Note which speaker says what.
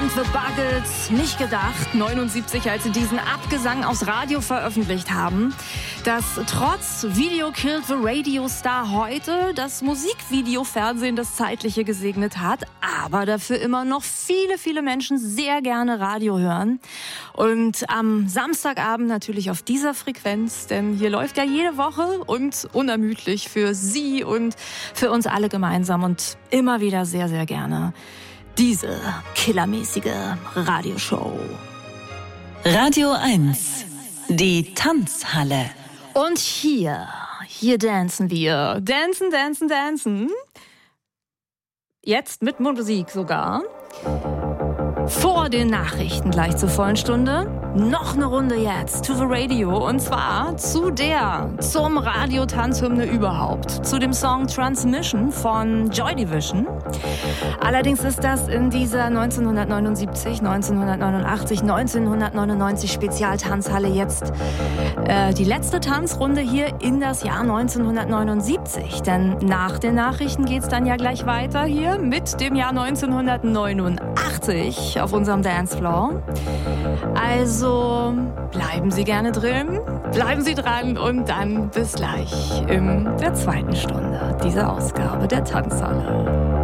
Speaker 1: And the Buggles, nicht gedacht, 79, als sie diesen Abgesang aufs Radio veröffentlicht haben, dass trotz Video Killed the Radio Star heute das Musikvideo-Fernsehen das Zeitliche gesegnet hat, aber dafür immer noch viele, viele Menschen sehr gerne Radio hören. Und am Samstagabend natürlich auf dieser Frequenz, denn hier läuft ja jede Woche und unermüdlich für Sie und für uns alle gemeinsam und immer wieder sehr, sehr gerne diese killermäßige Radioshow.
Speaker 2: Radio 1, die Tanzhalle.
Speaker 1: Und hier dancen wir. Dancen. Jetzt mit Musik sogar. Vor den Nachrichten gleich zur vollen Stunde. Noch eine Runde jetzt to the Radio. Und zwar zum Radio-Tanzhymne überhaupt. Zu dem Song Transmission von Joy Division. Allerdings ist das in dieser 1979, 1989, 1999 Spezialtanzhalle jetzt die letzte Tanzrunde hier in das Jahr 1979. Denn nach den Nachrichten geht's dann ja gleich weiter hier mit dem Jahr 1989 auf unserem Dancefloor. Also bleiben Sie gerne drin, bleiben Sie dran und dann bis gleich in der zweiten Stunde dieser Ausgabe der Tanzhalle.